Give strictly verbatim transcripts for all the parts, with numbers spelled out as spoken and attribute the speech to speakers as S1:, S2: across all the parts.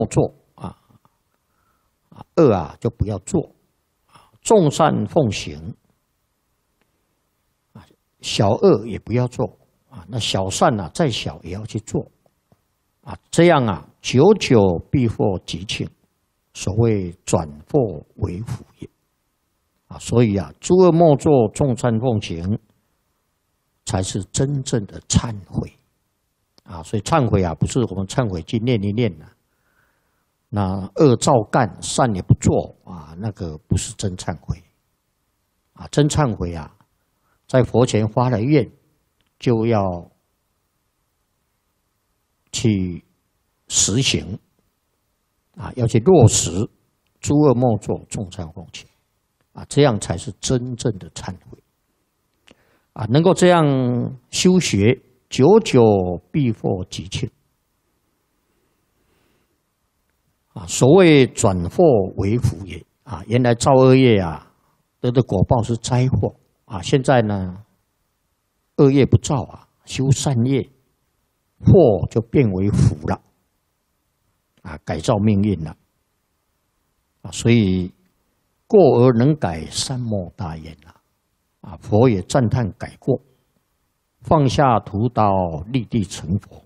S1: 做啊啊，恶啊就不要做啊，众善奉行啊，小恶也不要做啊，那小善啊再小也要去做啊，这样啊久久必获吉庆，所谓转祸为福也啊，所以啊诸恶莫作，众善奉行，才是真正的忏悔啊！所以忏悔啊，不是我们忏悔去念一念呐、啊，那恶照干，善也不做啊，那个不是真忏悔啊！真忏悔啊，在佛前发了愿，就要去实行啊，要去落实诸恶莫作，众善奉行啊，这样才是真正的忏悔。啊，能够这样修学，久久必获吉庆。啊，所谓转祸为福也。啊，原来造恶业啊，得的果报是灾祸。啊，现在呢，恶业不造啊，修善业，祸就变为福了。啊，改造命运了。啊，所以过而能改，善莫大焉啊。啊，佛也赞叹改过，放下屠刀，立地成佛。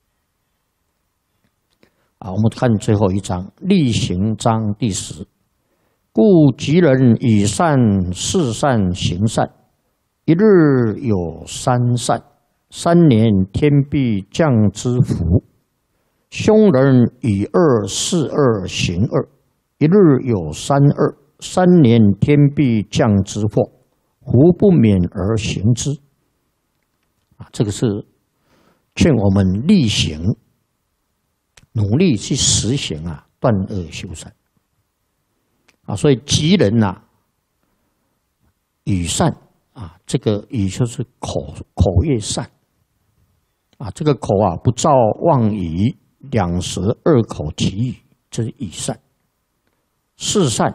S1: 啊，我们看最后一章，例行章第十。故吉人以善事善行善，一日有三善，三年天必降之福。凶人以二事二行二，一日有三二，三年天必降之祸。胡不免而行之？啊，这个是劝我们力行，努力去实行啊，断恶修善啊。所以吉人呐、啊，语善啊，这个语就是口口业善啊，这个口啊不造妄语，两舌二口其语，这是语善。事善。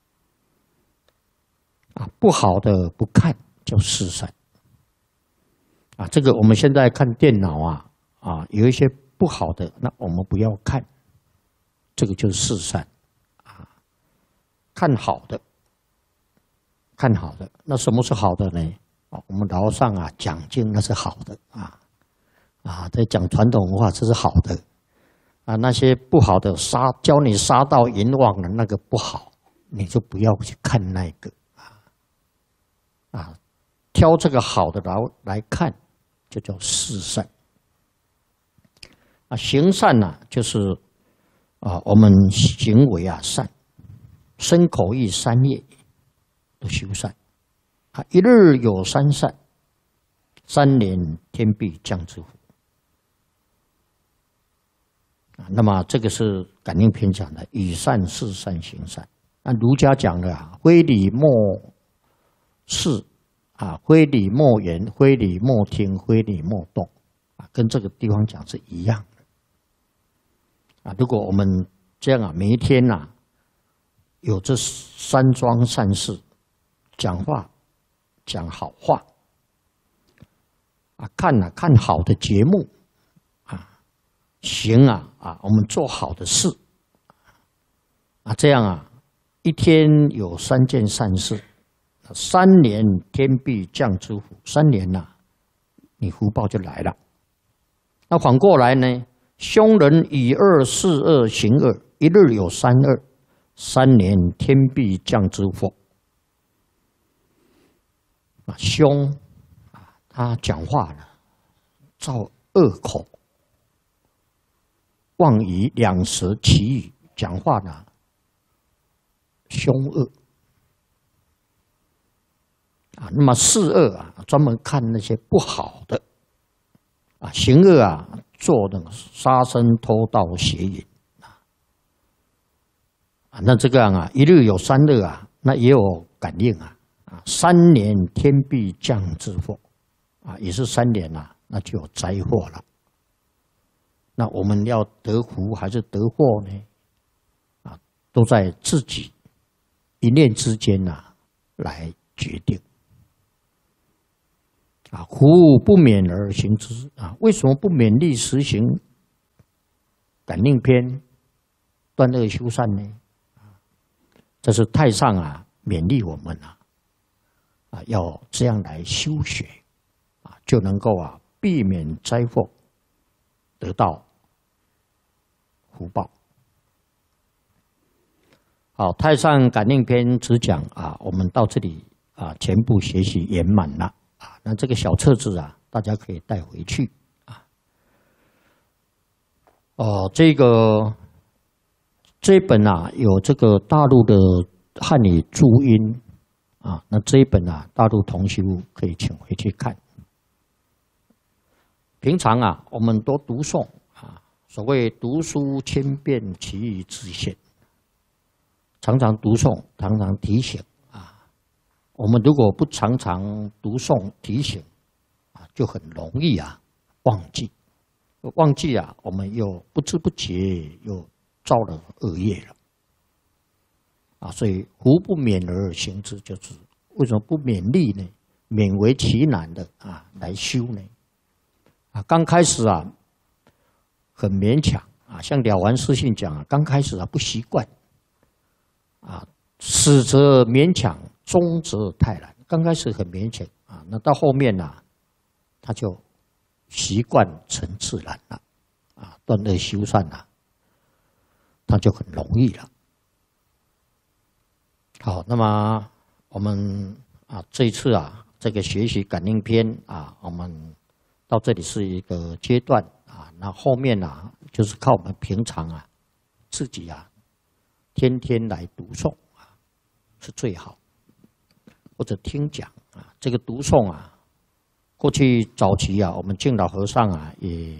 S1: 啊，不好的不看叫事善啊。这个我们现在看电脑啊啊，有一些不好的，那我们不要看，这个就是事善啊。看好的，看好的，那什么是好的呢？啊，我们老上啊讲经那是好的啊啊，在讲传统文化这是好的啊。那些不好的杀教你杀到阎王的那个不好，你就不要去看那个。啊，挑这个好的来来看，就叫事善。啊，行善呢、啊，就是啊，我们行为啊善，身口意三业都修善。啊，一日有三善，三年天必降之福。啊，那么这个是感应篇讲的，以善事善行善。那儒家讲的啊，非礼莫视啊，非礼莫言，非礼莫听，非礼莫动啊，跟这个地方讲是一样的啊。如果我们这样啊，每一天呐、啊，有这三桩善事，讲话讲好话啊，看啊看好的节目啊，行啊啊，我们做好的事啊，这样啊，一天有三件善事。三年天必降之福，三年呐、啊，你福报就来了。那反过来呢？凶人以二事二行二，一日有三二，三年天必降之祸。啊，凶啊，他讲话呢，造恶口，妄语两舌绮语，讲话呢，凶恶。啊，那么事恶啊，专门看那些不好的啊，行恶啊，做那个杀生、偷盗、邪淫啊，啊，那这个样啊，一日有三恶啊，那也有感应啊，啊，三年天必降之祸啊，也是三年啊，那就有灾祸了。那我们要得福还是得祸呢？啊，都在自己一念之间呐、啊，来决定。啊，胡不勉而行之啊？为什么不勉力实行感应篇断恶修善呢？这是太上啊勉励我们啊，啊要这样来修学，啊就能够啊避免灾祸，得到福报。好，太上感应篇只讲啊，我们到这里啊全部学习圆满了啊。那这个小册子啊，大家可以带回去啊。哦，这个这一本啊有这个大陆的汉语注音啊，那这一本啊大陆同修可以请回去看。平常啊，我们多读诵啊，所谓读书千遍，其义自现。常常读诵，常常提醒啊。我们如果不常常读诵提醒啊，就很容易啊忘记，忘记啊，我们又不知不觉又造了恶业了啊。所以福不勉而行之，就是为什么不勉励呢？勉为其难的啊来修呢？啊，刚开始啊很勉强啊，像了凡四训讲啊，刚开始啊不习惯。啊，始则勉强，终则泰然。刚开始很勉强啊，那到后面呢、啊，他就习惯成自然了，啊，断恶修善了，他就很容易了。好，那么我们啊这一次啊这个学习感应篇啊，我们到这里是一个阶段啊，那后面啊就是靠我们平常啊自己啊。天天来读诵啊，是最好，或者听讲啊。这个读诵啊，过去早期啊，我们敬老和尚啊，也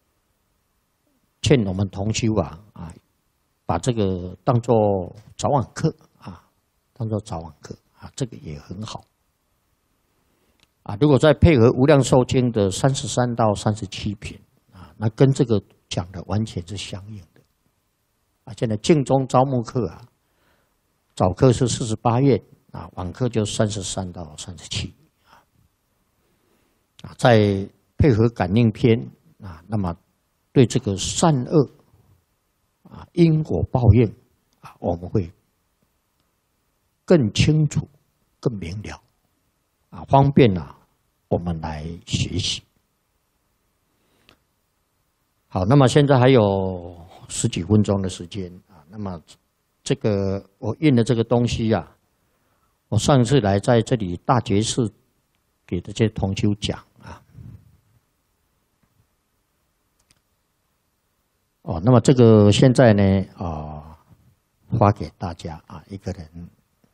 S1: 劝我们同修啊啊，把这个当作早晚课啊，当作早晚课啊，这个也很好啊。如果再配合《无量寿经》的三十三到三十七品啊，那跟这个讲的完全是相应的。现在净宗招募课啊，早课是四十八愿啊，晚课就三十三到三十七啊。再配合感应篇啊，那么对这个善恶啊、因果报应啊，我们会更清楚、更明了啊，方便啊我们来学习。好，那么现在还有十几分钟的时间啊，那么这个我印的这个东西啊，我上次来在这里大觉寺给这些同修讲啊，哦，那么这个现在呢啊，发给大家啊，一个人，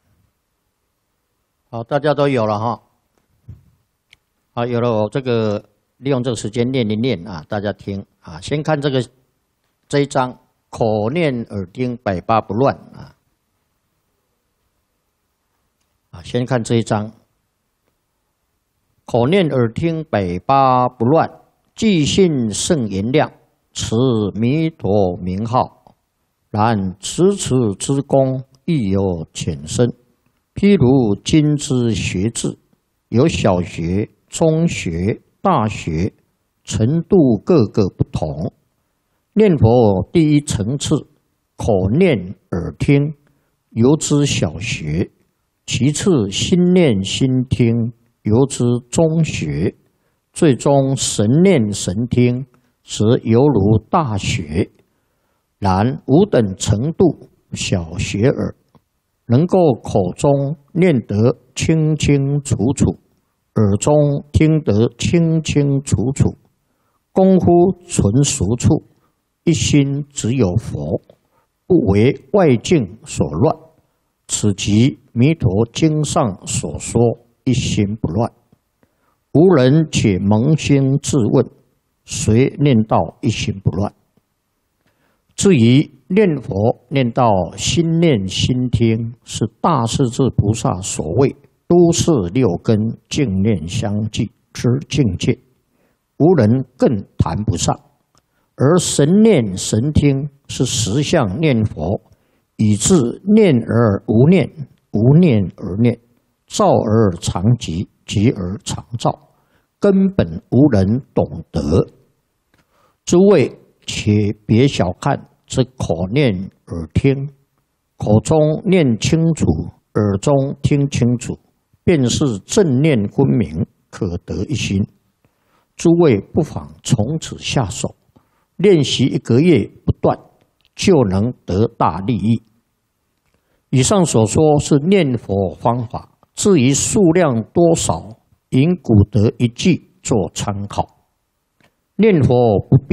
S1: 好，大家都有了哈，好，有了，我这个利用这个时间念一念啊，大家听啊，先看这个。这一章口念耳听百八不乱啊啊，先看这一章，口念耳听百八不乱，具信圣言量，持弥陀名号，然持此之功亦有浅深。譬如今之学制，有小学、中学、大学，程度各个不同。念佛第一层次，口念耳听，由之小学；其次心念心听，由之中学；最终神念神听，则犹如大学。然吾等程度小学耳，能够口中念得清清楚楚，耳中听得清清楚楚，功夫纯熟处。一心只有佛，不为外境所乱，此即弥陀经上所说一心不乱。无人且扪心自问，谁念到一心不乱？至于念佛念到心念心听，是大势至菩萨所谓都是六根净念相继之境界，无人更谈不上。而神念神听是实相念佛，以致念而无念，无念而念，造而常寂，寂而常造，根本无人懂得。诸位且别小看则口念耳听，口中念清楚，耳中听清楚，便是正念分明，可得一心。诸位不妨从此下手，练习一个月不断，就能得大利益。以上所说是念佛方法，至于数量多少，引古德一句做参考。念佛不必